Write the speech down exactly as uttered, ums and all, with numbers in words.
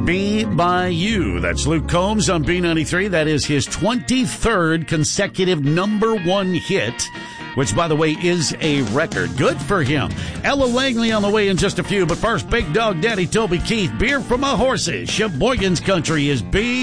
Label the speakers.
Speaker 1: Be By You. That's Luke Combs on B ninety-three. That is his twenty-third consecutive number one hit, which, by the way, is a record. Good for him. Ella Langley on the way in just a few. But first, Big Dog Daddy Toby Keith, Beer from My Horses. Sheboygan's Country is B